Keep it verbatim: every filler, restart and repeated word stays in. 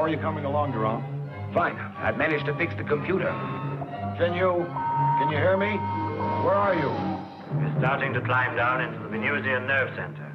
are you coming along, Durand? Fine. I've managed to fix the computer. Can you... can you hear me? Where are you? We're starting to climb down into the Venusian nerve center.